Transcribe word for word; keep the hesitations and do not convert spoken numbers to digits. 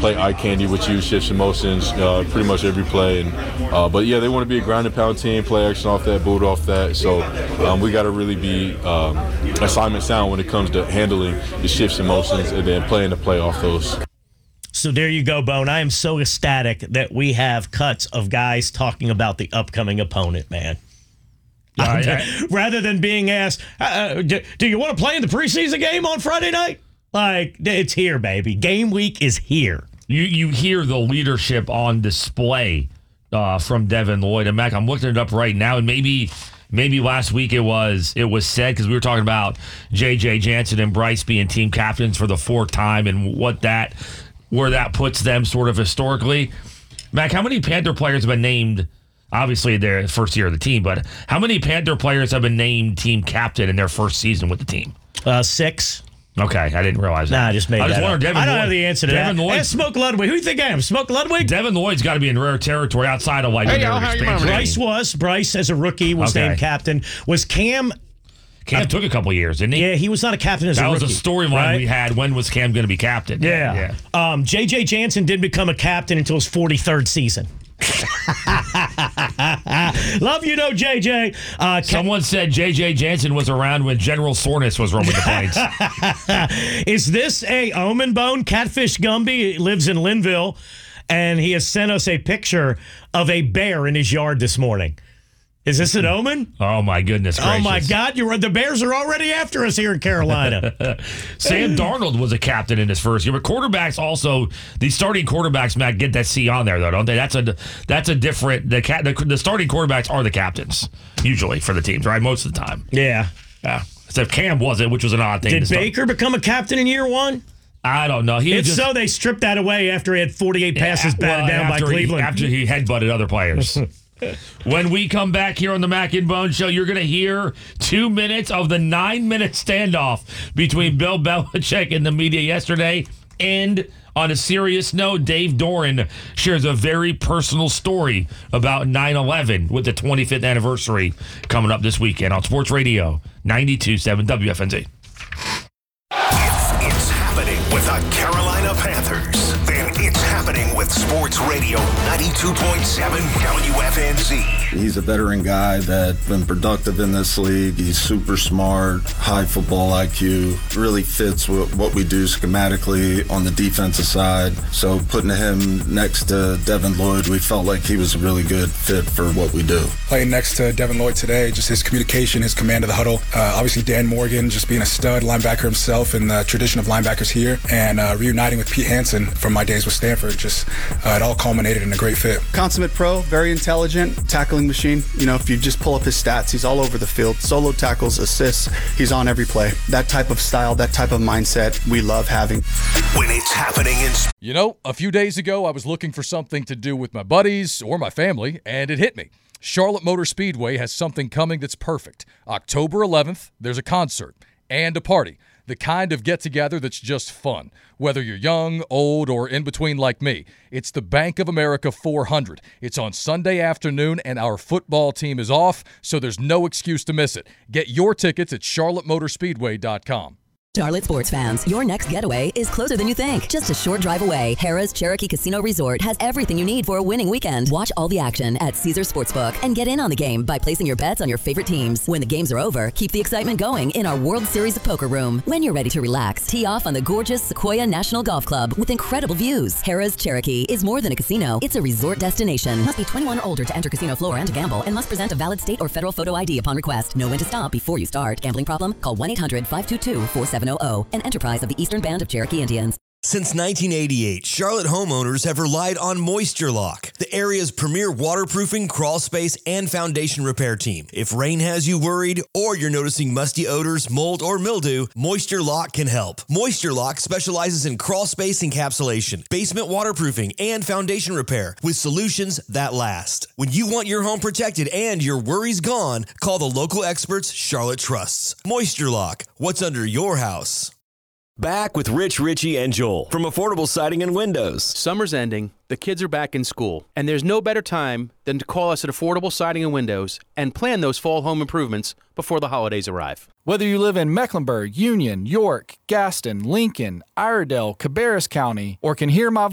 play eye candy with you, shifts and motions, uh, pretty much every play. And uh, but yeah, they want to be a ground and pound team, play action off that, boot off that. So um, we got to really be um, assignment sound when it comes to handling the shifts and motions and then playing the play off those. So there you go, Bone. I am so ecstatic that we have cuts of guys talking about the upcoming opponent, man. Uh, I, Rather than being asked, uh, do, do you want to play in the preseason game on Friday night? Like, it's here, baby. Game week is here. You you hear the leadership on display uh, from Devin Lloyd. And, Mac, I'm looking it up right now, and maybe maybe last week it was it was said because we were talking about J J Jansen and Bryce being team captains for the fourth time and what that where that puts them sort of historically. Mac, how many Panther players have been named? Obviously, their first year of the team, but how many Panther players have been named team captain in their first season with the team? Uh, six. Okay, I didn't realize that. Nah, I just made I that just up. Devin I don't Lloyd, have the answer to Devin that. Lloyd, Ask Smoke Ludwig. Who do you think I am? Smoke Ludwig? Devin Lloyd's got to be in rare territory outside of like hey, the expansion. Bryce was. Bryce, as a rookie, was okay. named captain. Was Cam... Cam took a couple years, didn't he? Yeah, he was not a captain as that a rookie. That was a storyline right? we had. When was Cam going to be captain? Yeah. yeah. Um, J J Jansen didn't become a captain until his forty-third season. Love you, know, J J. Uh, Someone said J J Jansen was around when General Soreness was roaming the plains. Is this a omen, Bone? Catfish Gumby lives in Linville, and he has sent us a picture of a bear in his yard this morning. Is this an omen? Oh, my goodness gracious. Oh, my God. You're, the Bears are already after us here in Carolina. Sam Darnold was a captain in his first year. But quarterbacks also, the starting quarterbacks, Matt, get that C on there, though, don't they? That's a that's a different, the, the, the starting quarterbacks are the captains, usually, for the teams, right? Most of the time. Yeah. Yeah. Except Cam wasn't, which was an odd thing. Did to start. Baker become a captain in year one? I don't know. He If just, so, they stripped that away after he had forty-eight passes yeah, batted well, down by Cleveland. He, after he headbutted other players. When we come back here on the Mac and Bone Show, you're going to hear two minutes of the nine-minute standoff between Bill Belichick and the media yesterday. And on a serious note, Dave Doran shares a very personal story about nine eleven with the twenty-fifth anniversary coming up this weekend on Sports Radio ninety-two point seven W F N Z. If it's happening with the Carolina Panthers, then it's happening with Sports Radio ninety-two point seven W F N Z. He's a veteran guy that's been productive in this league. He's super smart, high football I Q, really fits with what we do schematically on the defensive side. So putting him next to Devin Lloyd, we felt like he was a really good fit for what we do. Playing next to Devin Lloyd today, just his communication, his command of the huddle. Uh, obviously, Dan Morgan just being a stud linebacker himself in the tradition of linebackers here, and uh, reuniting with Pete Hansen from my days with Stanford. Just uh, it all culminated in a great fit. Consummate pro, very intelligent, tackling machine. You know, if you just pull up his stats, he's all over the field. Solo tackles, assists, he's on every play. That type of style, that type of mindset, we love having. When it's happening in... You know, a few days ago, I was looking for something to do with my buddies or my family, and it hit me. Charlotte Motor Speedway has something coming that's perfect. October eleventh, there's a concert and a party. The kind of get-together that's just fun. Whether you're young, old, or in between like me, it's the Bank of America four hundred. It's on Sunday afternoon, and our football team is off, so there's no excuse to miss it. Get your tickets at charlotte motor speedway dot com. Charlotte sports fans, your next getaway is closer than you think. Just a short drive away, Harrah's Cherokee Casino Resort has everything you need for a winning weekend. Watch all the action at Caesars Sportsbook and get in on the game by placing your bets on your favorite teams. When the games are over, keep the excitement going in our World Series of Poker room. When you're ready to relax, tee off on the gorgeous Sequoia National Golf Club with incredible views. Harrah's Cherokee is more than a casino, it's a resort destination. Must be twenty-one or older to enter casino floor and to gamble, and must present a valid state or federal photo I D upon request. Know when to stop before you start. Gambling problem? Call one eight hundred five two two four seven zero zero. An enterprise of the Eastern Band of Cherokee Indians. Since nineteen eighty-eight, Charlotte homeowners have relied on Moisture Lock, the area's premier waterproofing, crawl space, and foundation repair team. If rain has you worried or you're noticing musty odors, mold, or mildew, Moisture Lock can help. Moisture Lock specializes in crawl space encapsulation, basement waterproofing, and foundation repair with solutions that last. When you want your home protected and your worries gone, call the local experts Charlotte trusts. Moisture Lock, what's under your house? Back with Rich, Richie, and Joel from Affordable Siding and Windows. Summer's ending, the kids are back in school, and there's no better time than to call us at Affordable Siding and Windows and plan those fall home improvements before the holidays arrive. Whether you live in Mecklenburg, Union, York, Gaston, Lincoln, Iredell, Cabarrus County, or can hear my